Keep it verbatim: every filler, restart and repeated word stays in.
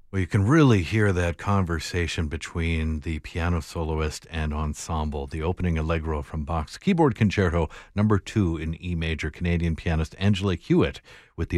Well, you can really hear that conversation between the piano soloist and ensemble. The opening allegro from Bach's Keyboard Concerto number two in E major, Canadian pianist Angela Hewitt with the